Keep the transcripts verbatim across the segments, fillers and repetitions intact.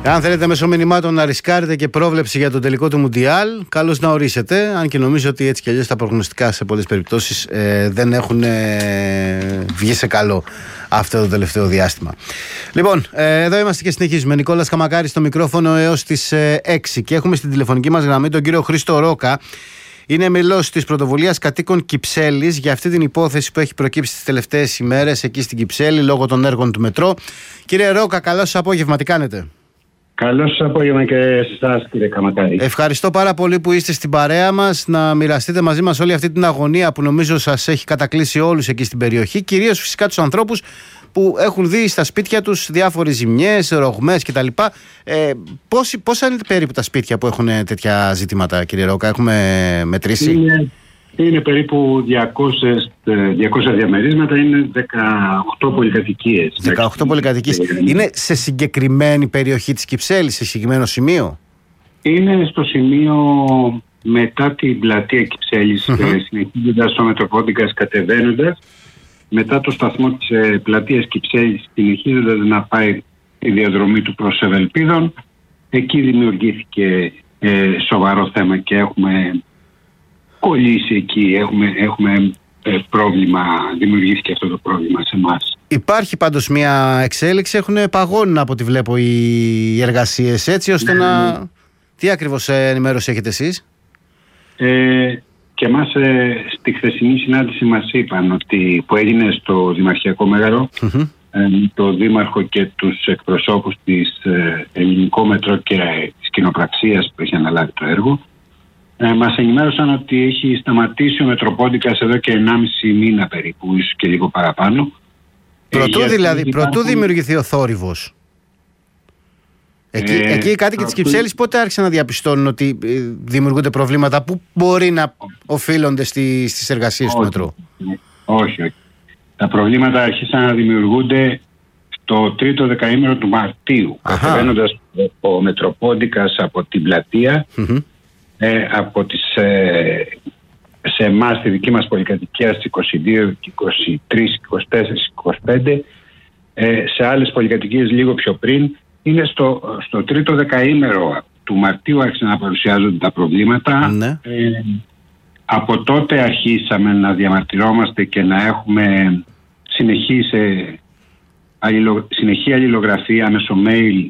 Αν θέλετε μέσω μηνυμάτων να ρισκάρετε και πρόβλεψη για τον τελικό του Μουντιάλ, καλώς να ορίσετε. Αν και νομίζω ότι έτσι κι αλλιώς τα προγνωστικά σε πολλές περιπτώσεις ε, δεν έχουν ε, βγει σε καλό αυτό το τελευταίο διάστημα. Λοιπόν, ε, εδώ είμαστε και συνεχίζουμε. Νικόλας Καμακάρης στο μικρόφωνο έως τις ε, έξι και έχουμε στην τηλεφωνική μας γραμμή τον κύριο Χρήστο Ρόκα. Είναι μέλος της πρωτοβουλίας κατοίκων Κυψέλης για αυτή την υπόθεση που έχει προκύψει τις τελευταίες ημέρες εκεί στην Κυψέλη λόγω των έργων του μετρό. Κύριε Ρόκα, καλό σας απόγευμα, τι κάνετε? Καλό σας απόγευμα και σε εσάς, κύριε Καμακάρη. Ευχαριστώ πάρα πολύ που είστε στην παρέα μας, να μοιραστείτε μαζί μας όλη αυτή την αγωνία που νομίζω σας έχει κατακλείσει όλους εκεί στην περιοχή, κυρίως φυσικά τους ανθρώπους που έχουν δει στα σπίτια τους διάφορες ζημιές, ρογμές κτλ. Ε, πόσοι, πόσα είναι περίπου τα σπίτια που έχουν τέτοια ζητήματα, κύριε Ρόκα, έχουμε μετρήσει? Είναι, είναι περίπου διακόσια, διακόσια διαμερίσματα, είναι δεκαοκτώ πολυκατοικίες. δεκαοκτώ πολυκατοικίες. Είναι σε συγκεκριμένη περιοχή της Κυψέλης, σε συγκεκριμένο σημείο? Είναι στο σημείο μετά την πλατεία Κυψέλης, mm-hmm. συνεχίζοντας στο Μετροπόντικας κατεβαίνοντας, μετά το σταθμό της ε, πλατείας Κυψέλης, συνεχίζοντας να πάει η διαδρομή του προς Ευελπίδων. Εκεί δημιουργήθηκε ε, σοβαρό θέμα και έχουμε κολλήσει εκεί, έχουμε, έχουμε ε, πρόβλημα, δημιουργήθηκε αυτό το πρόβλημα σε εμάς. Υπάρχει πάντως μια εξέλιξη, έχουν παγώνει από ό,τι βλέπω οι εργασίες, έτσι ώστε ναι, να... Ναι. Τι ακριβώς ενημέρωση έχετε εσείς? Ε, και εμάς ε, στη χθεσινή συνάντηση μας είπαν ότι που έγινε στο Δημαρχιακό Μέγαρο, mm-hmm. ε, το Δήμαρχο και τους εκπροσώπους της ε, Ελληνικό Μετρό και ε, της κοινοπραξίας που έχει αναλάβει το έργο, ε, μας ενημέρωσαν ότι έχει σταματήσει ο Μετροπόντικας εδώ και ενάμιση μήνα περίπου, ίσως και λίγο παραπάνω. Πρωτού ε, δηλαδή, πρωτού υπάρχουν... δημιουργηθεί ο θόρυβος. Εκεί, ε, εκεί οι κάτοικοι της Κυψέλης πότε άρχισαν να διαπιστώνουν ότι δημιουργούνται προβλήματα που μπορεί να οφείλονται στη, στις εργασίες όχι, του μετρό? Όχι, όχι. Τα προβλήματα άρχισαν να δημιουργούνται στο τρίτο δεκαήμερο του Μαρτίου. Κατεβαίνοντας ο Μετροπόντικας από την πλατεία, mm-hmm. ε, από τις, ε, σε εμάς, τη δική μας πολυκατοικία στις είκοσι δύο, είκοσι τρεις, είκοσι τέσσερα, είκοσι πέντε, ε, σε άλλες πολυκατοικίες λίγο πιο πριν. Είναι στο, στο τρίτο δεκαήμερο του Μαρτίου άρχισαν να παρουσιάζονται τα προβλήματα. Ναι. Ε, από τότε αρχίσαμε να διαμαρτυρόμαστε και να έχουμε συνεχή, σε, αλληλο, συνεχή αλληλογραφία μέσω mail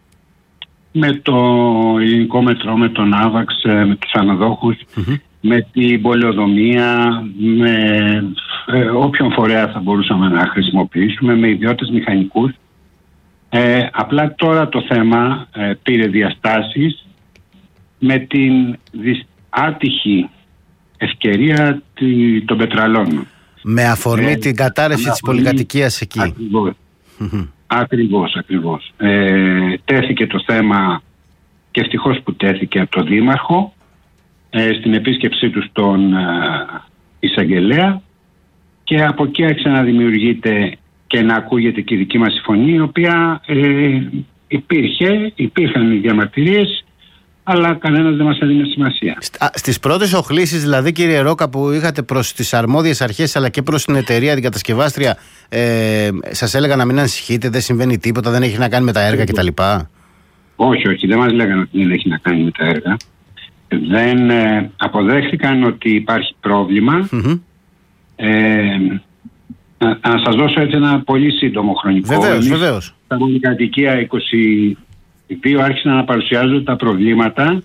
με το Ελληνικό Μετρό, με τον Άβαξ, με τους αναδόχους, mm-hmm. με την πολεοδομία, με ε, όποιον φορέα θα μπορούσαμε να χρησιμοποιήσουμε, με ιδιώτες μηχανικούς. Ε, απλά τώρα το θέμα ε, πήρε διαστάσεις με την δυσ... άτυχη ευκαιρία τη... των πετραλών. Με αφορμή ε, την κατάρρευση της πολυκατοικίας εκεί. Ακριβώς, mm-hmm. ακριβώς, ακριβώς. Ε, τέθηκε το θέμα και ευτυχώς που τέθηκε από τον Δήμαρχο ε, στην επίσκεψή του στον ε, εισαγγελέα και από εκεί άρχισε να δημιουργείται και να ακούγεται και η δική μας η φωνή, η οποία ε, υπήρχε, υπήρχαν οι διαμαρτυρίες, αλλά κανένας δεν μας έδινε σημασία. Στις πρώτες οχλήσεις, δηλαδή, κύριε Ρόκα, που είχατε προς τις αρμόδιες αρχές αλλά και προς την εταιρεία, την κατασκευάστρια, ε, σας έλεγαν να μην ανησυχείτε, δεν συμβαίνει τίποτα, δεν έχει να κάνει με τα έργα κτλ? Όχι, όχι, δεν μας λέγανε ότι δεν έχει να κάνει με τα έργα. Δεν ε, αποδέχθηκαν ότι υπάρχει πρόβλημα. Mm-hmm. Ε, Να, να σας δώσω έτσι ένα πολύ σύντομο χρονικό. Βεβαίως, βεβαίως. Στα πολυκατοικία είκοσι δύο άρχισαν να παρουσιάζονται τα προβλήματα.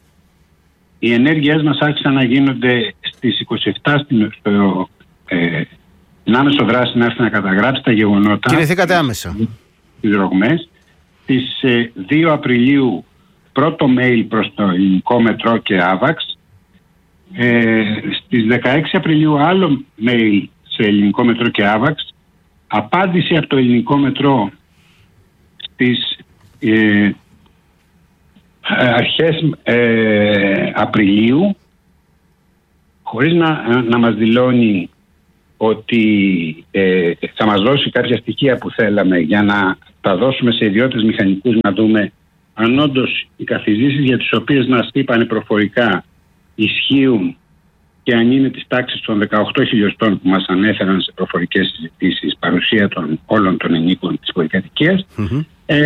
Οι ενέργειές μας άρχισαν να γίνονται στις είκοσι επτά στο ε, άμεσο δράση να έρθει να καταγράψει τα γεγονότα. Κινηθήκατε άμεσα. Τις ρογμές. Στις ε, δύο Απριλίου πρώτο mail προς το Ελληνικό Μετρό και Άβαξ. Ε, στις δεκαέξι Απριλίου άλλο mail σε Ελληνικό Μετρό και Άβαξ, απάντηση από το Ελληνικό Μετρό στις ε, αρχές ε, Απριλίου, χωρίς να, να μας δηλώνει ότι ε, θα μας δώσει κάποια στοιχεία που θέλαμε για να τα δώσουμε σε ιδιώτες μηχανικούς να δούμε αν όντως οι καθιζήσεις για τις οποίες μας είπανε προφορικά ισχύουν και αν είναι της τάξης των δεκαοκτώ χιλιοστών που μας ανέφεραν σε προφορικές συζητήσεις, παρουσία των όλων των ενίκων της πολυκατοικίας. Mm-hmm. Ε,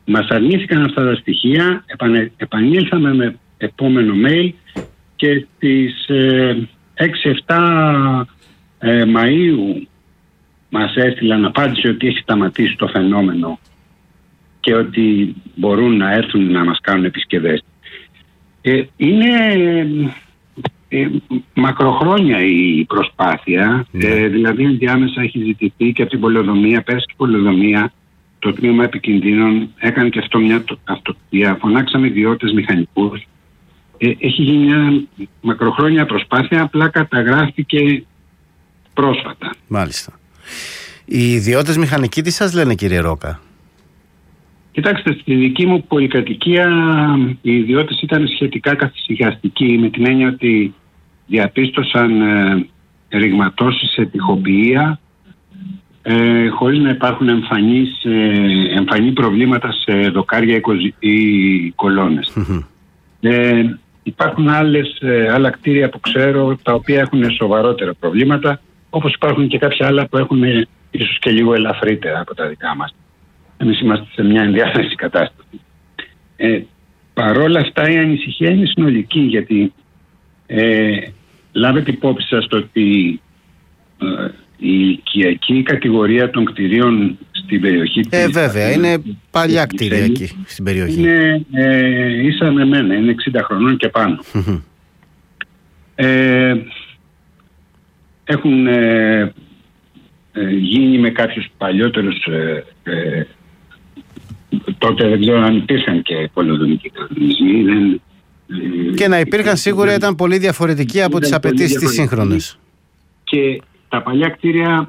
μας αρνήθηκαν αυτά τα στοιχεία, επανε, επανήλθαμε με επόμενο mail και στις ε, έξι εφτά ε, Μαΐου μας έστειλαν απάντηση ότι έχει σταματήσει το φαινόμενο και ότι μπορούν να έρθουν να μας κάνουν επισκευές. Ε, είναι ε, μακροχρόνια η προσπάθεια, mm. ε, δηλαδή ενδιάμεσα έχει ζητηθεί και από την πολεοδομία, πέρασε και η πολεοδομία, το τμήμα επικινδύνων έκανε και αυτό μια αυτοκτονία, φωνάξαμε ιδιώτες μηχανικούς. Ε, έχει γίνει μια μακροχρόνια προσπάθεια, απλά καταγράφηκε πρόσφατα. Μάλιστα. Οι ιδιώτες μηχανικοί τι σας λένε, κύριε Ρόκα? Κοιτάξτε, στη δική μου πολυκατοικία οι ιδιώτες ήταν σχετικά καθησυχαστικοί, με την έννοια ότι διαπίστωσαν ε, ρηγματώσεις σε τοιχοποιία ε, χωρίς να υπάρχουν εμφανείς, ε, εμφανή προβλήματα σε δοκάρια ή κολόνες. Mm-hmm. Ε, υπάρχουν άλλες, ε, άλλα κτίρια που ξέρω τα οποία έχουν σοβαρότερα προβλήματα, όπως υπάρχουν και κάποια άλλα που έχουν ε, ίσως και λίγο ελαφρύτερα από τα δικά μας. Εμείς είμαστε σε μια ενδιάμεση κατάσταση. Ε, παρόλα αυτά η ανησυχία είναι συνολική, γιατί ε, λάβετε υπόψη σας ότι ε, η οικιακή κατηγορία των κτηρίων στην περιοχή ε, της... βέβαια, της, είναι παλιά κτίρια εκεί στην περιοχή. Είναι ε, ίσα με μένα, είναι εξήντα χρονών και πάνω. ε, έχουν ε, ε, γίνει με κάποιους παλιότερους... Ε, ε, τότε δεν ξέρω αν υπήρχαν και πολεοδομικοί κανονισμοί. Δεν, και να υπήρχαν σίγουρα ήταν πολύ διαφορετικοί από τις απαιτήσεις της σύγχρονες. Και τα παλιά κτίρια,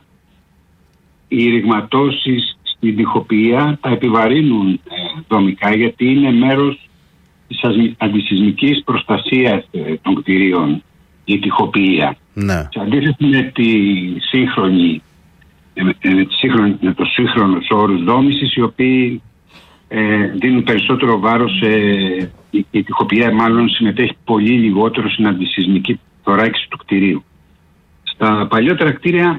οι ρηγματώσεις στην τοιχοποιία τα επιβαρύνουν ε, δομικά, γιατί είναι μέρος της αντισυσμικής προστασίας ε, των κτιρίων η τοιχοποιία. Ναι. Σε αντίθεση με τη σύγχρονη με, με, τη σύγχρονη, με το σύγχρονο όρους δόμησης, οι οποίοι ε, δίνουν περισσότερο βάρος, ε, η, η τοιχοποιία μάλλον συμμετέχει πολύ λιγότερο στην αντισυσμική θωράκιση του κτηρίου. Στα παλιότερα κτίρια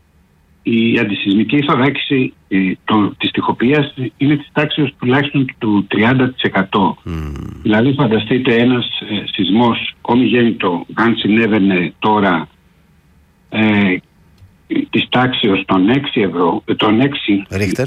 η αντισυσμική θωράκιση ε, της τοιχοποιίας είναι της τάξης τουλάχιστον του τριάντα τοις εκατό. Mm. Δηλαδή φανταστείτε ένας ε, σεισμός ομιγέννητο, αν συνέβαινε τώρα ε, της τάξης των έξι ευρώ, των έξι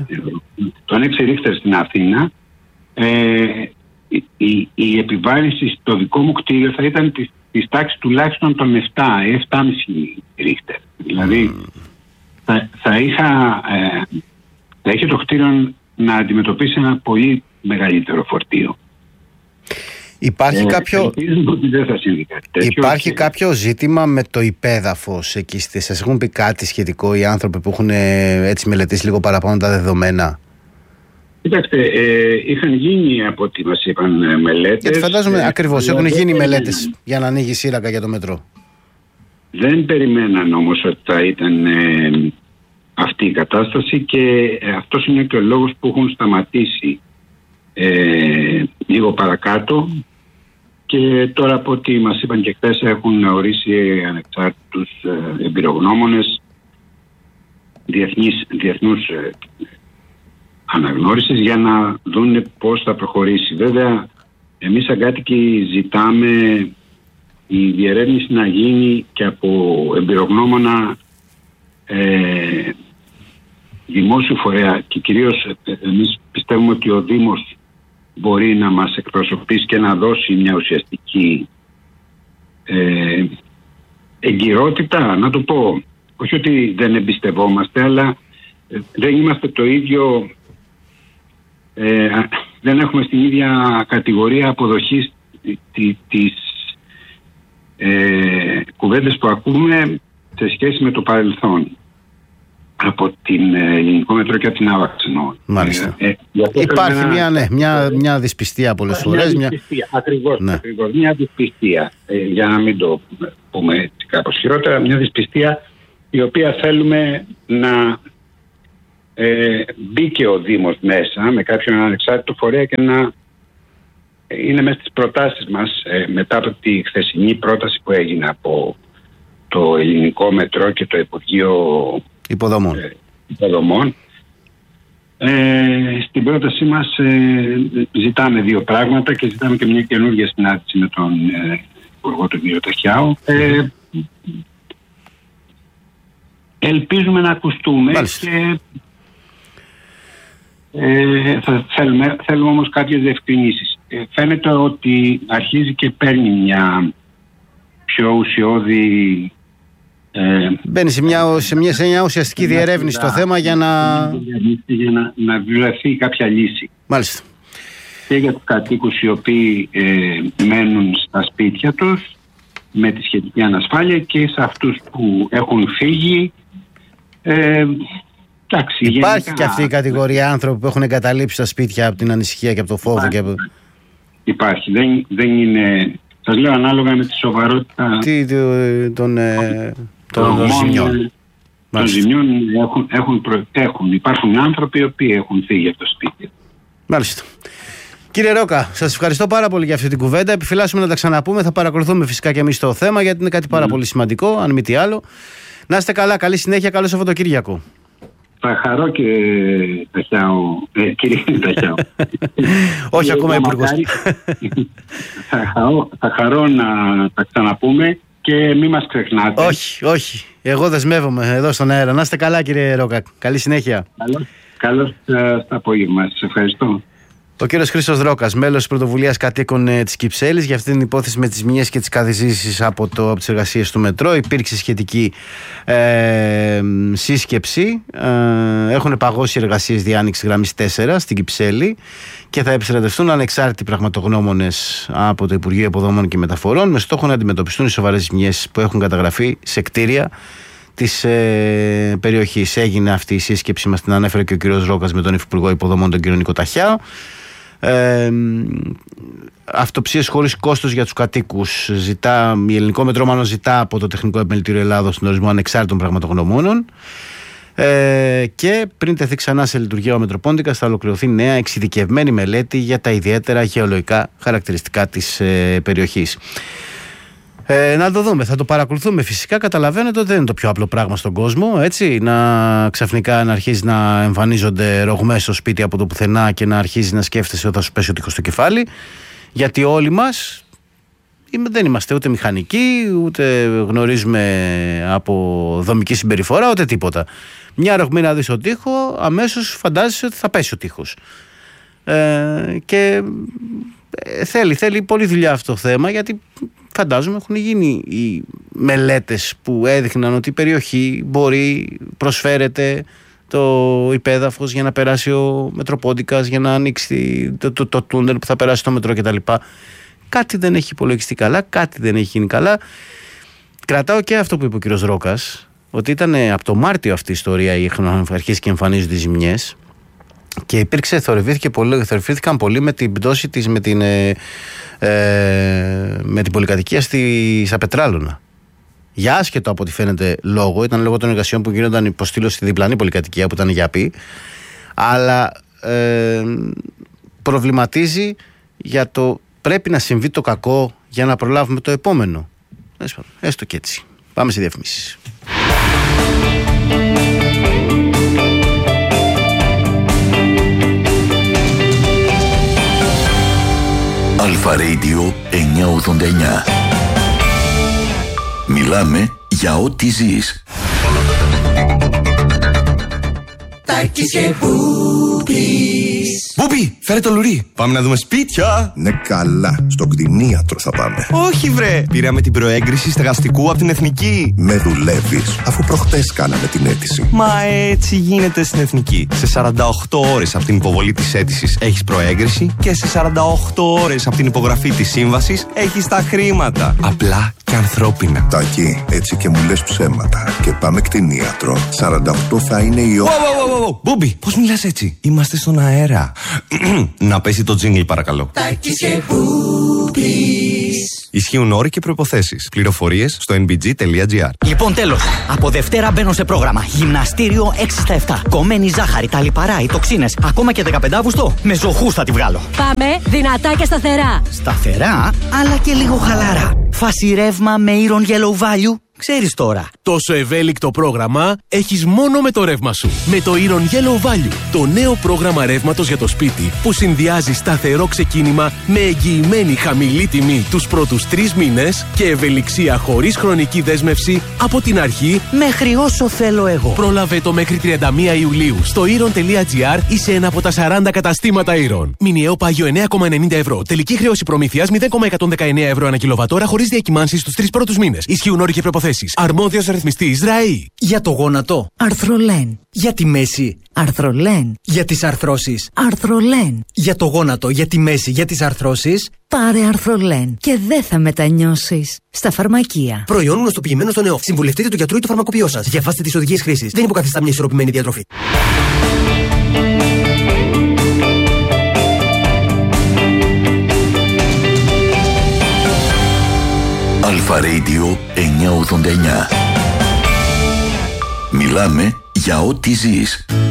Ρίχτερ στην Αθήνα, ε, η, η επιβάρυνση στο δικό μου κτίριο θα ήταν της, της τάξης τουλάχιστον των επτά ή επτά κόμμα πέντε Ρίχτερ. Δηλαδή mm. θα, θα, είχα, ε, θα είχε το κτίριο να αντιμετωπίσει ένα πολύ μεγαλύτερο φορτίο. Υπάρχει, ε, κάποιο... δεν θα συμβεί κάτι τέτοιο. Υπάρχει και... κάποιο ζήτημα με το υπέδαφος εκεί? Σας έχουν πει κάτι σχετικό οι άνθρωποι που έχουν έτσι μελετήσει λίγο παραπάνω τα δεδομένα? Κοιτάξτε, ε, είχαν γίνει από ό,τι μας είπαν μελέτες. Γιατί φαντάζομαι ε, ακριβώς έχουν δεν γίνει μελέτες ε, για να ανοίγει σύραγγα για το μετρό. Δεν περιμέναν όμως ότι θα ήταν ε, αυτή η κατάσταση, και ε, αυτός είναι και ο λόγος που έχουν σταματήσει ε, λίγο παρακάτω. Και τώρα από ό,τι μας είπαν και χθες έχουν ορίσει ανεξάρτητους ε, εμπειρογνώμονες διεθνής, διεθνούς ε, αναγνώρισης για να δουν πώς θα προχωρήσει. Βέβαια, εμείς σαν κάτοικοι ζητάμε η διερεύνηση να γίνει και από εμπειρογνώμονα ε, δημόσιου φορέα, και κυρίως ε, εμείς πιστεύουμε ότι ο Δήμος μπορεί να μας εκπροσωπήσει και να δώσει μια ουσιαστική ε, εγκυρότητα, να το πω. Όχι ότι δεν εμπιστευόμαστε, αλλά ε, δεν είμαστε το ίδιο, ε, δεν έχουμε στην ίδια κατηγορία αποδοχής τη, της ε, κουβέντες που ακούμε σε σχέση με το παρελθόν από την ελληνικό μετρό και από την άβαξη. Μάλιστα. Ε, ε, Υπάρχει ένα... μια, ναι, μια, μια δυσπιστία πολλές φορές. Μια δυσπιστία, ακριβώς, ναι. ακριβώς. Μια δυσπιστία, ε, για να μην το πούμε έτσι κάπως χειρότερα, μια δυσπιστία η οποία θέλουμε να ε, μπει και ο Δήμος μέσα με κάποιον ανεξάρτητο φορέα και να είναι μέσα στις προτάσεις μας, ε, μετά από τη χθεσινή πρόταση που έγινε από το ελληνικό μετρό και το Υπουργείο Υποδομών. Ε, υποδομών. Ε, στην πρότασή μας ε, ζητάμε δύο πράγματα και ζητάμε και μια καινούργια συνάντηση με τον ε, Υπουργό, τον κύριο Ταχιάου. Ε, ελπίζουμε να ακουστούμε. Μάλιστα. Και ε, θα θέλουμε, θέλουμε όμως κάποιες διευκρινήσεις. Ε, φαίνεται ότι αρχίζει και παίρνει μια πιο ουσιώδη... Ε, Μπαίνει σε μια, σε μια, σε μια ουσιαστική διερεύνηση το θέμα για να... για να, να βρεθεί κάποια λύση. Μάλιστα. Και για τους κατοίκους οι οποίοι ε, μένουν στα σπίτια τους με τη σχετική ανασφάλεια και σε αυτούς που έχουν φύγει. Ε, εντάξει, υπάρχει γενικά, και αυτή η κατηγορία άνθρωποι που έχουν εγκαταλείψει τα σπίτια από την ανησυχία και από το φόβο. Υπάρχει. Και από... υπάρχει. Δεν, δεν είναι... Σας λέω ανάλογα με τη σοβαρότητα Τι, των, ε, των, των ζημιών. Των ζημιών έχουν, έχουν, προ, έχουν. Υπάρχουν άνθρωποι οι οποίοι έχουν φύγει από το σπίτι. Μάλιστα. Κύριε Ρόκα, σας ευχαριστώ πάρα πολύ για αυτή την κουβέντα. Επιφυλάσσουμε να τα ξαναπούμε. Θα παρακολουθούμε φυσικά και εμείς το θέμα, γιατί είναι κάτι πάρα mm. πολύ σημαντικό, αν μη τι άλλο. Να είστε καλά, καλή συνέχεια, καλό Σαββατοκύριακο. Θα χαρώ και Ταχιάου, ε, κύριε Ταχιάου. Όχι ακόμα υπουργός. θα, χαρώ, θα χαρώ να τα ξαναπούμε και μην μας ξεχνάτε. Όχι, όχι. Εγώ δεσμεύομαι εδώ στον αέρα. Να είστε καλά, κύριε Ρόκα. Καλή συνέχεια. Καλώς, καλώς στα απόγευμα. Σας ευχαριστώ. Ο κύριος Χρήστος Ρόκας, μέλος της πρωτοβουλίας κατοίκων ε, της Κυψέλης, για αυτή την υπόθεση με τις ζημιές και τις καθιζήσεις από, από τις εργασίες του μετρό. Υπήρξε σχετική ε, σύσκεψη. Ε, έχουν παγώσει εργασίες διάνοιξης γραμμής τέσσερα στην Κυψέλη και θα επιστρατευτούν ανεξάρτητοι πραγματογνώμονες από το Υπουργείο Υποδομών και Μεταφορών με στόχο να αντιμετωπιστούν οι σοβαρές ζημιές που έχουν καταγραφεί σε κτίρια της ε, περιοχής. Έγινε αυτή η σύσκεψη, μας την ανέφερε και ο κύριος Ρόκας με τον Υφυπουργό Υποδομών, τον κύριο Νίκο Ταχιά. Ε, αυτοψίες χωρίς κόστος για τους κατοίκους ζητά, η Ελληνικό Μετρόμανο ζητά από το Τεχνικό Επιμελητήριο Ελλάδος τον ορισμό ανεξάρτητων πραγματογνωμόνων ε, και πριν τεθεί ξανά σε λειτουργία ο Μετροπόντικας θα ολοκληρωθεί νέα εξειδικευμένη μελέτη για τα ιδιαίτερα γεωλογικά χαρακτηριστικά της ε, περιοχής. Ε, να το δούμε, θα το παρακολουθούμε φυσικά. Καταλαβαίνετε ότι δεν είναι το πιο απλό πράγμα στον κόσμο, έτσι, να ξαφνικά να αρχίζει να εμφανίζονται ρογμές στο σπίτι από το πουθενά και να αρχίζει να σκέφτεσαι όταν σου πέσει ο τείχος στο κεφάλι, γιατί όλοι μας δεν είμαστε ούτε μηχανικοί, ούτε γνωρίζουμε από δομική συμπεριφορά, ούτε τίποτα. Μια ρογμή να δεις ο τοίχο, αμέσως φαντάζεσαι ότι θα πέσει ο τείχος. Ε, και θέλει, θέλει πολλή δουλειά αυτό το θέμα, γιατί φαντάζομαι έχουν γίνει οι μελέτες που έδειχναν ότι η περιοχή μπορεί, προσφέρεται το υπέδαφος για να περάσει ο Μετροπόντικας, για να ανοίξει το, το, το τούνελ που θα περάσει το μετρό κτλ. Κάτι δεν έχει υπολογιστεί καλά, κάτι δεν έχει γίνει καλά. Κρατάω και αυτό που είπε ο κύριος Ρόκας, ότι ήταν από το Μάρτιο αυτή η ιστορία, είχαν αρχίσει και εμφανίζονται οι ζημιές και υπήρξε, θορυβήθηκε πολύ, θορυβήθηκαν πολύ με την πτώση της, με την, ε, ε, με την πολυκατοικία στη, στα Πετράλωνα. Για άσχετο από ό,τι φαίνεται λόγο, ήταν λόγω των εργασιών που γίνονταν υποστήλωση στη διπλανή πολυκατοικία που ήταν η Γιαπή, αλλά ε, προβληματίζει για το πρέπει να συμβεί το κακό για να προλάβουμε το επόμενο. Έστω και έτσι. Πάμε σε διαφημίσεις. Αλφα Radio εννιακόσια ογδόντα εννιά. Μιλάμε για ό,τι ζεις. Τάκης και Μπούπης. Μπούπη, φέρε το λουρί. Πάμε να δούμε σπίτια. Ναι, καλά. Στο κτηνίατρο θα πάμε. Όχι, βρε. Πήραμε την προέγκριση στεγαστικού από την Εθνική. Με δουλεύεις, αφού προχτές κάναμε την αίτηση. Μα έτσι γίνεται στην Εθνική. Σε σαράντα οκτώ ώρες από την υποβολή της αίτησης έχεις προέγκριση και σε σαράντα οκτώ ώρες από την υπογραφή της σύμβασης έχεις τα χρήματα. Απλά και ανθρώπινα. Τάκη, έτσι και μου λες ψέματα. Και πάμε κτηνίατρο. σαράντα οκτώ θα είναι η ώρα. Μπούμπι, πώς μιλάς έτσι? Είμαστε στον αέρα. Να πέσει το τζίνγκλ παρακαλώ. Τάκης και Μπούπης. Ισχύουν όροι και προϋποθέσεις. Πληροφορίες στο εν μπι τζι τελεία τζι άρ. Λοιπόν, τέλος. Από Δευτέρα μπαίνω σε πρόγραμμα. Γυμναστήριο έξι στα επτά. Κομμένη ζάχαρη, τα λιπαρά, οι τοξίνες. Ακόμα και δεκαπέντε Αυγούστου. Με ζωχούς θα τη βγάλω. Πάμε δυνατά και σταθερά. Σταθερά, αλλά και λίγο χαλαρά. Φάση ρεύμα με Iron Yellow Value. Ξέρεις τώρα. Τόσο ευέλικτο πρόγραμμα έχεις μόνο με το ρεύμα σου. Με το Iron Yellow Value, το νέο πρόγραμμα ρεύματος για το σπίτι που συνδυάζει σταθερό ξεκίνημα με εγγυημένη χαμηλή τιμή τους πρώτους τρεις μήνες και ευελιξία χωρίς χρονική δέσμευση από την αρχή μέχρι όσο θέλω εγώ. Πρόλαβε το μέχρι τριάντα μία Ιουλίου στο iron τελεία gr ή σε ένα από τα σαράντα καταστήματα Iron. Μηνιαίο πάγιο εννέα κόμμα ενενήντα ευρώ. Τελική χρέωση προμήθειας μηδέν κόμμα εκατόν δεκαεννέα ευρώ ανά κιλοβατόρα χωρίς διακυμάνσεις στους τρεις πρώτους μήνες. Ισχύουν όροι και προϋποθέσεις. Αρμόδιος ρυθμιστής ΡΑΗ. Για το γόνατο, Αρθρολέν. Για τη μέση, Αρθρολέν. Για τις αρθρώσεις, Αρθρολέν. Για το γόνατο, για τη μέση, για τις αρθρώσεις, πάρε Αρθρολέν και δεν θα μετανιώσεις. Στα φαρμακεία. Προϊόν γνωστοποιημένο στον ΕΟΦ. Συμβουλευτείτε του γιατρού ή του φαρμακοποιό σας. Διαβάστε τις οδηγίες χρήσης. Δεν υποκαθιστά μια ισορροπημένη διατροφή. Αλφα Radio εννιακόσια ογδόντα εννιά. Μιλάμε για ό,τι ζεις.